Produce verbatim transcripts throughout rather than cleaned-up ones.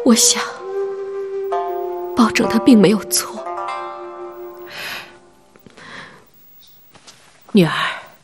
我想，包拯他并没有错。 女儿，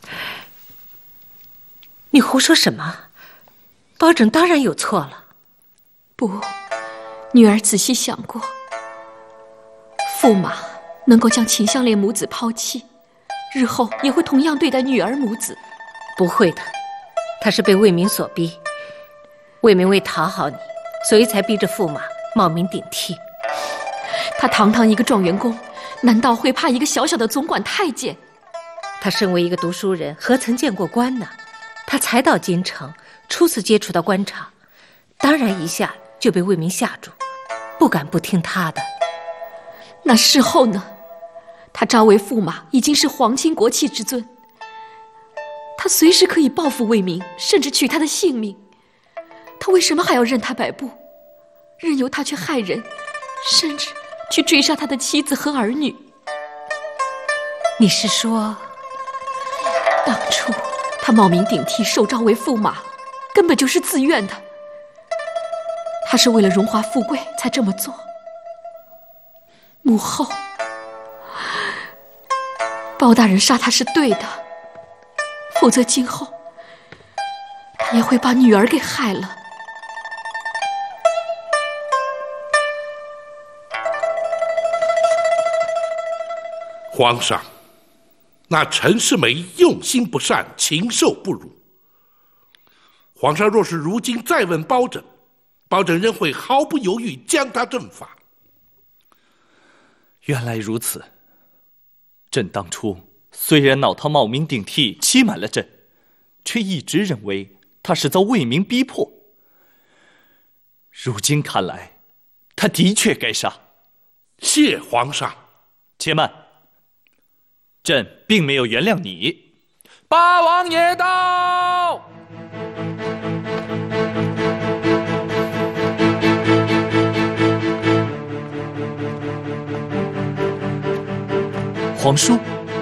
你胡说什么？包拯当然有错了。 不，女儿仔细想过，驸马能够将秦香莲母子抛弃，日后也会同样对待女儿母子。 不会的，他是被魏明所逼。魏明为讨好你，所以才逼着驸马冒名顶替。 他堂堂一个状元公，难道会怕一个小小的总管太监？ 他身为一个读书人，何曾见过官呢？他才到京城，初次接触到官场，当然一下就被魏明吓住，不敢不听他的。 那事后呢？他召为驸马，已经是皇亲国戚之尊，他随时可以报复魏明，甚至取他的性命。他为什么还要任他摆布，任由他去害人，甚至去追杀他的妻子和儿女？ 你是说， 当初他冒名顶替受召为驸马，根本就是自愿的。他是为了荣华富贵才这么做。母后，包大人杀他是对的，否则今后他也会把女儿给害了。 皇上，那陈世美用心不善，禽兽不如。皇上若是如今再问包拯，包拯仍会毫不犹豫将他正法。 原来如此。朕当初虽然恼他冒名顶替欺瞒了朕，却一直认为他是遭魏明逼迫。如今看来，他的确该杀。 谢皇上。 且慢，朕并没有原谅你。 八王爷到！ 皇叔，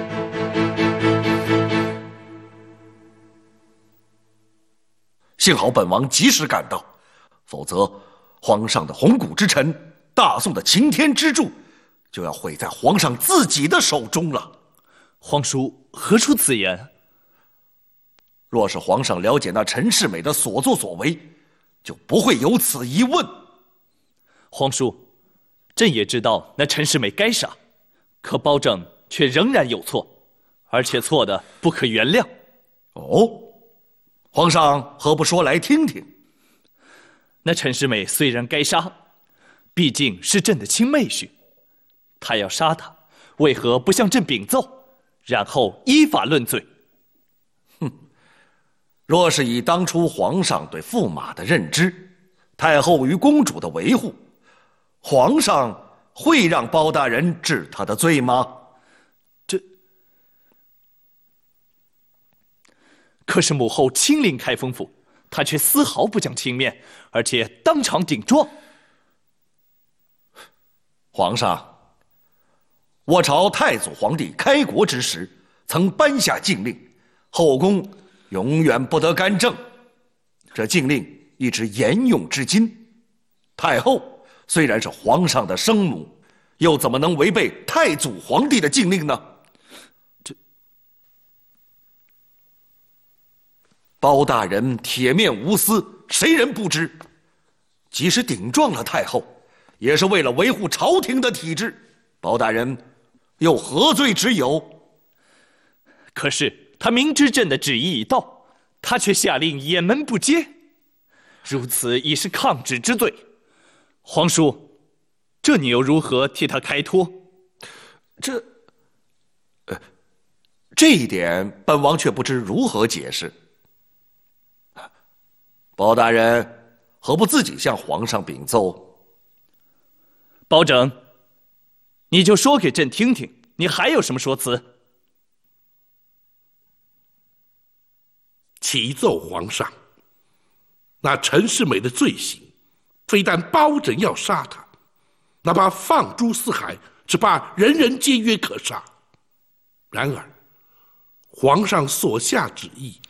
幸好本王及时赶到，否则皇上的红谷之臣，大宋的擎天之柱，就要毁在皇上自己的手中了。 皇叔何出此言？ 若是皇上了解那陈世美的所作所为，就不会有此疑问。 皇叔，朕也知道那陈世美该杀，可包拯却仍然有错，而且错的不可原谅。 哦，皇上何不说来听听？ 那陈世美虽然该杀，毕竟是朕的亲妹婿，他要杀他，为何不向朕禀奏，然后依法论罪？ 哼，若是以当初皇上对驸马的认知，太后与公主的维护，皇上会让包大人治他的罪吗？ 可是母后亲临开封府，他却丝毫不讲情面，而且当场顶撞。 皇上，我朝太祖皇帝开国之时，曾颁下禁令，后宫永远不得干政。这禁令一直沿用至今。太后虽然是皇上的生母，又怎么能违背太祖皇帝的禁令呢？包大人铁面无私，谁人不知？即使顶撞了太后，也是为了维护朝廷的体制。包大人又何罪之有？ 可是他明知朕的旨意已到，他却下令掩门不接，如此已是抗旨之罪。皇叔，这你又如何替他开脱？ 这，呃，这一点本王却不知如何解释。包大人何不自己向皇上禀奏？ 包拯，你就说给朕听听，你还有什么说辞？ 启奏皇上，那陈世美的罪行，非但包拯要杀他，哪怕放诸四海，只怕人人皆曰可杀。然而，皇上所下旨意，